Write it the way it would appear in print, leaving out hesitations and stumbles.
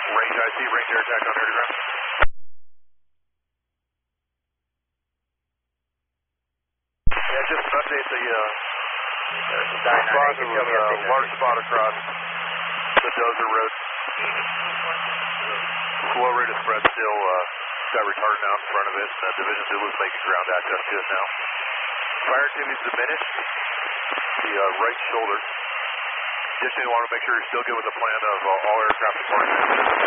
Range IC, range air attack on air to ground. Yeah, just an update, the spot of a large spot across the Dozer Road. Flow rate of spread still got retardant out in front of it. Division Zulu is making ground access to it now. Fire activity is diminished. The right shoulder. Additionally, you want to make sure you're still good with the plan of all aircraft departing.